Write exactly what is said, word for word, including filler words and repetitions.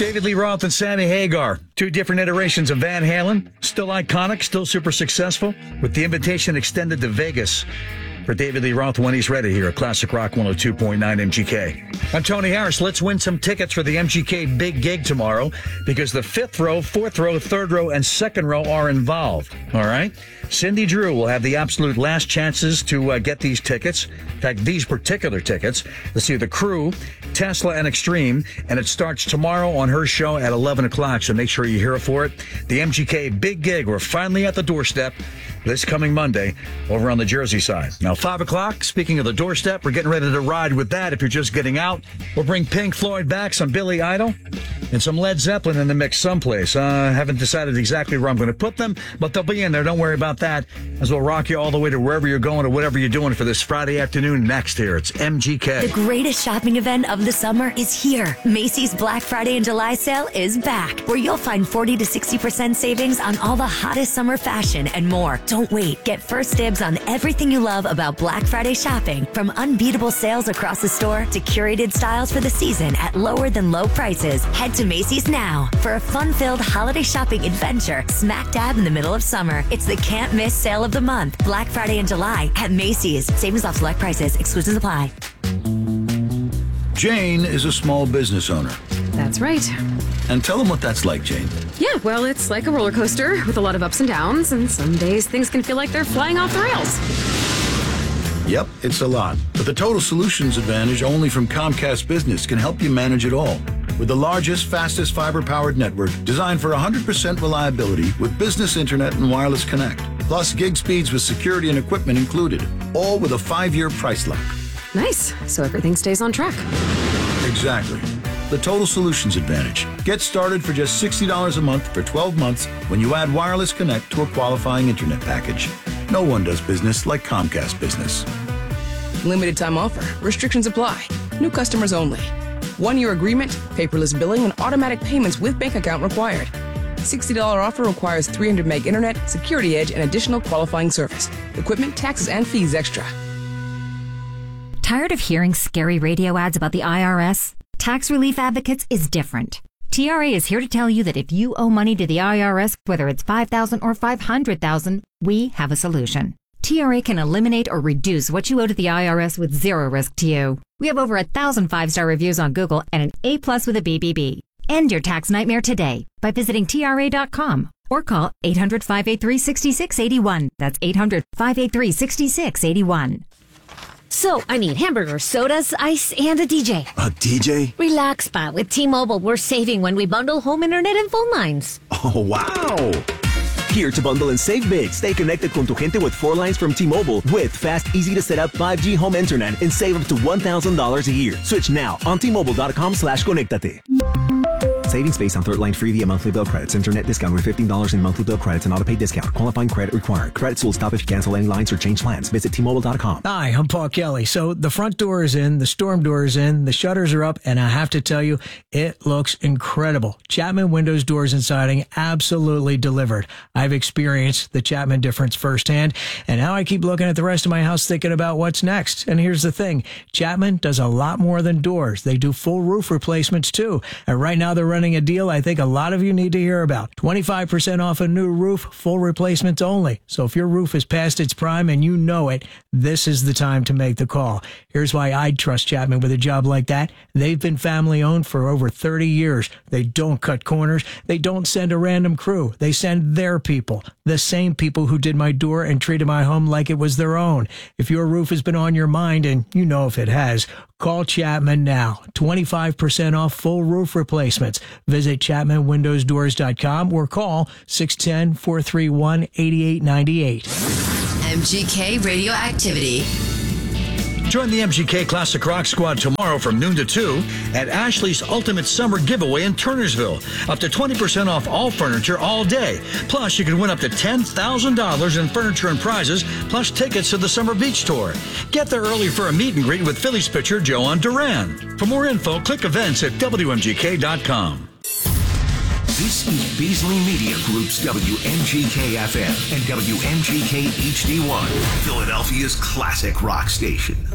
David Lee Roth and Sammy Hagar. Two different iterations of Van Halen. Still iconic, still super successful. With the invitation extended to Vegas for David Lee Roth when he's ready here at Classic Rock one oh two point nine M G K. I'm Tony Harris. Let's win some tickets for the M G K Big Gig tomorrow because the fifth row, fourth row, third row, and second row are involved. All right? Cindy Drew will have the absolute last chances to uh, get these tickets. In fact, these particular tickets. Let's see, The Crew, Tesla, and Extreme. And it starts tomorrow on her show at eleven o'clock, so make sure you're here for it. The M G K Big Gig. We're finally at the doorstep this coming Monday over on the Jersey side. Now, five o'clock, speaking of the doorstep, we're getting ready to ride with that. If you're just getting out, we'll bring Pink Floyd back, some Billy Idol, and some Led Zeppelin in the mix someplace. I uh, haven't decided exactly where I'm going to put them, but they'll be in there. Don't worry about that, as we'll rock you all the way to wherever you're going or whatever you're doing for this Friday afternoon next here. It's M G K. The greatest shopping event of the summer is here. Macy's Black Friday and July sale is back, where you'll find forty to sixty percent savings on all the hottest summer fashion and more. Don't wait. Get first dibs on everything you love about Black Friday shopping, from unbeatable sales across the store to curated styles for the season at lower than low prices. Head to Macy's now for a fun-filled holiday shopping adventure smack dab in the middle of summer. It's the can't miss sale of the month, Black Friday and July at Macy's. Savings off select prices. Exclusions apply. Jane is a small business owner. That's right. And tell them what that's like, Jane. Yeah, well, it's like a roller coaster with a lot of ups and downs, and some days things can feel like they're flying off the rails. Yep, it's a lot. But the Total Solutions Advantage only from Comcast Business can help you manage it all. With the largest, fastest fiber-powered network designed for one hundred percent reliability with business internet and wireless connect. Plus gig speeds with security and equipment included. All with a five-year price lock. Nice. So everything stays on track. Exactly. The Total Solutions Advantage. Get started for just sixty dollars a month for twelve months when you add wireless connect to a qualifying internet package. No one does business like Comcast Business. Limited time offer. Restrictions apply. New customers only. One-year agreement, paperless billing, and automatic payments with bank account required. sixty dollars offer requires three hundred meg internet, security edge, and additional qualifying service. Equipment, taxes, and fees extra. Tired of hearing scary radio ads about the I R S? Tax Relief Advocates is different. T R A is here to tell you that if you owe money to the I R S, whether it's five thousand dollars or five hundred thousand dollars, we have a solution. T R A can eliminate or reduce what you owe to the I R S with zero risk to you. We have over a thousand five-star reviews on Google and an A plus with a B B B. End your tax nightmare today by visiting T R A dot com or call eight hundred, five eight three, six six eight one. That's eight hundred, five eight three, six six eight one. So, I need hamburgers, sodas, ice, and a D J. A D J? Relax, Spot. With T-Mobile, we're saving when we bundle home internet and phone lines. Oh, wow! Here to bundle and save big. Stay connected con tu gente with four lines from T-Mobile with fast, easy-to-set-up five G home internet and save up to one thousand dollars a year. Switch now on T-Mobile.com slash conectate. Savings based on third line free via monthly bill credits. Internet discount with fifteen dollars in monthly bill credits and auto-pay discount. Qualifying credit required. Credits will stop if you cancel any lines or change plans. Visit T Mobile dot com. Hi, I'm Paul Kelly. So the front door is in, the storm door is in, the shutters are up, and I have to tell you, it looks incredible. Chapman Windows, Doors, and Siding absolutely delivered. I've experienced the Chapman difference firsthand, and now I keep looking at the rest of my house thinking about what's next. And here's the thing. Chapman does a lot more than doors. They do full roof replacements too. And right now they're running a deal I think a lot of you need to hear about. twenty-five percent off a new roof, full replacements only. So if your roof is past its prime and you know it, this is the time to make the call. Here's why I'd trust Chapman with a job like that. They've been family owned for over thirty years. They don't cut corners. They don't send a random crew. They send their people, the same people who did my door and treated my home like it was their own. If your roof has been on your mind, and you know if it has, call Chapman now. twenty-five percent off full roof replacements. Visit Chapman Windows Doors dot com or call six one zero, four three one, eight eight nine eight. M G K Radioactivity. Join the M G K Classic Rock Squad tomorrow from noon to two at Ashley's Ultimate Summer Giveaway in Turnersville. Up to twenty percent off all furniture all day. Plus, you can win up to ten thousand dollars in furniture and prizes, plus tickets to the Summer Beach Tour. Get there early for a meet and greet with Phillies pitcher Joan Duran. For more info, click events at W M G K dot com. This is Beasley Media Group's W M G K F M and W M G K H D one, Philadelphia's classic rock station.